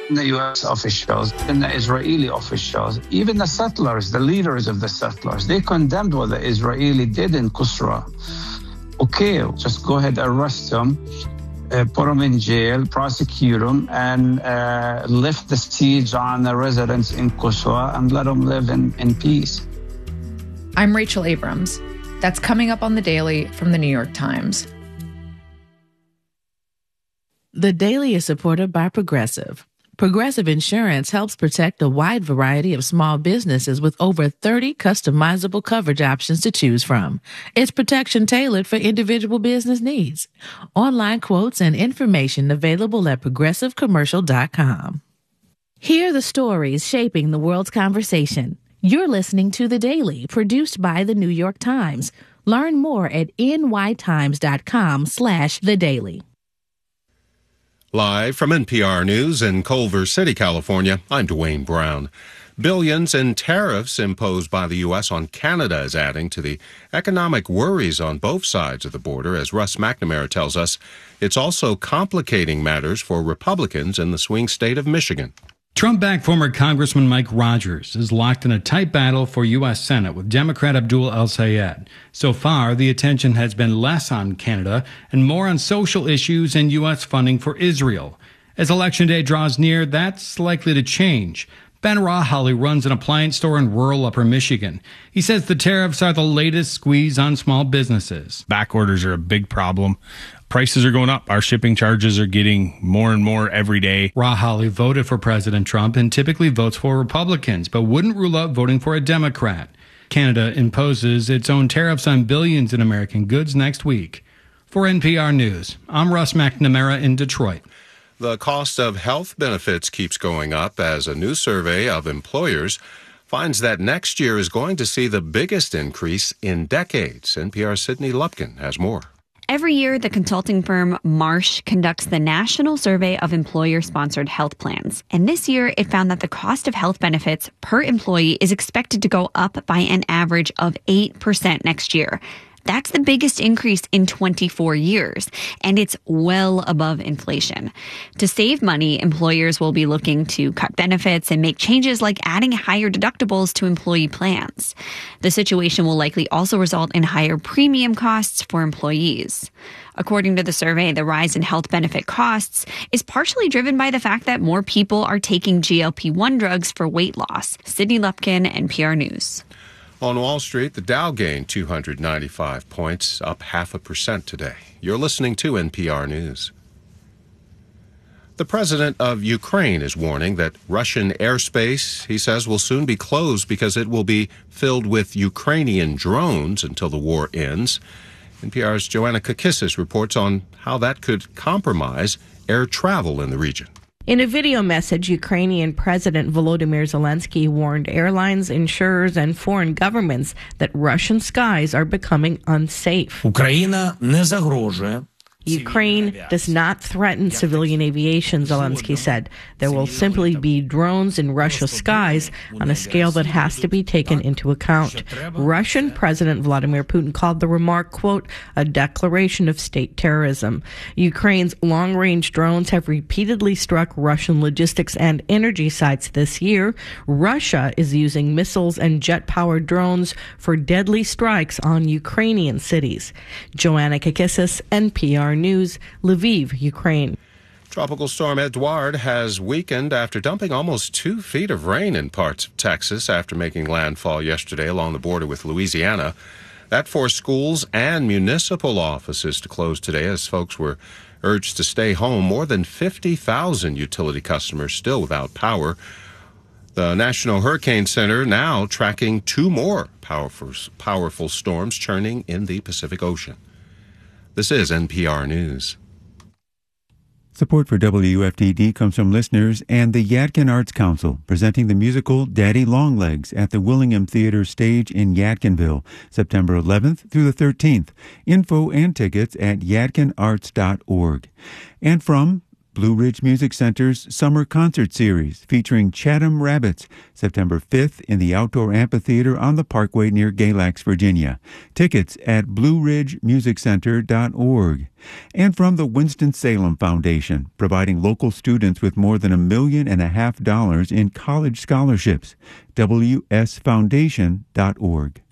The U.S. officials and the Israeli officials, even the settlers, the leaders of the settlers, they condemned what the Israeli did in Qusra. Okay, just go ahead, arrest them, put them in jail, prosecute them, and lift the siege on the residents in Qusra and let them live in peace. I'm Rachel Abrams. That's coming up on The Daily from The New York Times. The Daily is supported by Progressive. Progressive Insurance helps protect a wide variety of small businesses with over 30 customizable coverage options to choose from. It's protection tailored for individual business needs. Online quotes and information available at progressivecommercial.com. Hear the stories shaping the world's conversation. You're listening to The Daily, produced by The New York Times. Learn more at nytimes.com/The Daily. Live from NPR News in Culver City, California, I'm Dwayne Brown. Billions in tariffs imposed by the U.S. on Canada is adding to the economic worries on both sides of the border. As Russ McNamara tells us, it's also complicating matters for Republicans in the swing state of Michigan. Trump-backed former Congressman Mike Rogers is locked in a tight battle for U.S. Senate with Democrat Abdul El-Sayed. So far, the attention has been less on Canada and more on social issues and U.S. funding for Israel. As Election Day draws near, that's likely to change. Ben Rahali runs an appliance store in rural Upper Michigan. He says the tariffs are the latest squeeze on small businesses. Back orders are a big problem. Prices are going up. Our shipping charges are getting more and more every day. Rahali voted for President Trump and typically votes for Republicans, but wouldn't rule out voting for a Democrat. Canada imposes its own tariffs on billions in American goods next week. For NPR News, I'm Russ McNamara in Detroit. The cost of health benefits keeps going up as a new survey of employers finds that next year is going to see the biggest increase in decades. NPR's Sydney Lupkin has more. Every year, the consulting firm Marsh conducts the National Survey of Employer-Sponsored Health Plans. And this year, it found that the cost of health benefits per employee is expected to go up by an average of 8% next year. That's the biggest increase in 24 years, and it's well above inflation. To save money, employers will be looking to cut benefits and make changes like adding higher deductibles to employee plans. The situation will likely also result in higher premium costs for employees. According to the survey, the rise in health benefit costs is partially driven by the fact that more people are taking GLP-1 drugs for weight loss. Sydney Lupkin, NPR News. On Wall Street, the Dow gained 295 points, up 0.5% today. You're listening to NPR News. The president of Ukraine is warning that Russian airspace, he says, will soon be closed because it will be filled with Ukrainian drones until the war ends. NPR's Joanna Kakissis reports on how that could compromise air travel in the region. In a video message, Ukrainian President Volodymyr Zelensky warned airlines, insurers, and foreign governments that Russian skies are becoming unsafe. Ukraine does not threaten civilian aviation, Zelensky said. There will simply be drones in Russia's skies on a scale that has to be taken into account. Russian President Vladimir Putin called the remark, quote, a declaration of state terrorism. Ukraine's long-range drones have repeatedly struck Russian logistics and energy sites this year. Russia is using missiles and jet-powered drones for deadly strikes on Ukrainian cities. Joanna Kakissis, NPR News, Lviv, Ukraine. Tropical storm Edouard has weakened after dumping almost 2 feet of rain in parts of Texas after making landfall yesterday along the border with Louisiana. That forced schools and municipal offices to close today as folks were urged to stay home. More than 50,000 utility customers still without power. The National Hurricane Center now tracking 2 more powerful storms churning in the Pacific Ocean. This is NPR News. Support for WFDD comes from listeners and the Yadkin Arts Council, presenting the musical Daddy Longlegs at the Willingham Theater Stage in Yadkinville, September 11th through the 13th. Info and tickets at yadkinarts.org. And from Blue Ridge Music Center's Summer Concert Series featuring Chatham Rabbits, September 5th in the Outdoor Amphitheater on the Parkway near Galax, Virginia. Tickets at blueridgemusiccenter.org. And from the Winston-Salem Foundation, providing local students with more than $1.5 million in college scholarships. WSFoundation.org.